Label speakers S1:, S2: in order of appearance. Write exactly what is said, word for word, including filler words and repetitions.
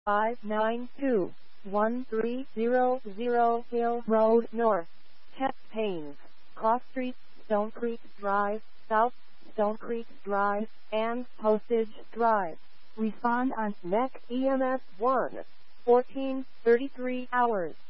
S1: five nine two, one three zero zero Hill Road North, Tech Pains, Cross Street, Stone Creek Drive, South Stone Creek Drive, and Postage Drive. Respond on M E C E M S one, fourteen thirty-three hours.